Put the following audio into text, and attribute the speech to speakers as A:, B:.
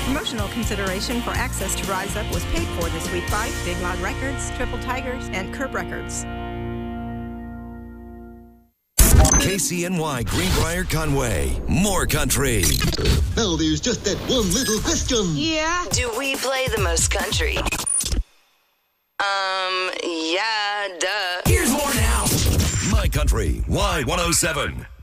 A: Promotional consideration for access to Rise Up was paid for this week by Big Loud Records, Triple Tigers, and Curb Records.
B: KCNY Greenbrier Conway. More country.
C: Now there's just that one little question.
D: Yeah? Do we play the most country? Yeah, duh.
B: Here's more now. My Country Y107.